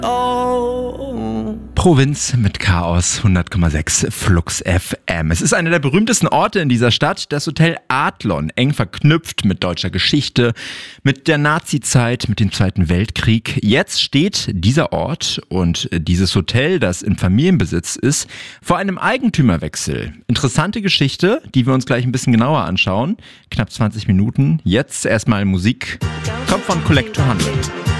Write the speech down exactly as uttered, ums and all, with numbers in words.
Oh. Provinz mit Chaos, hundert Komma sechs Flux F M. Es ist einer der berühmtesten Orte in dieser Stadt, das Hotel Adlon, eng verknüpft mit deutscher Geschichte, mit der Nazizeit, mit dem Zweiten Weltkrieg. Jetzt steht dieser Ort und dieses Hotel, das in Familienbesitz ist, vor einem Eigentümerwechsel. Interessante Geschichte, die wir uns gleich ein bisschen genauer anschauen. Knapp zwanzig Minuten. Jetzt erstmal Musik. Kommt von Collector Hundred.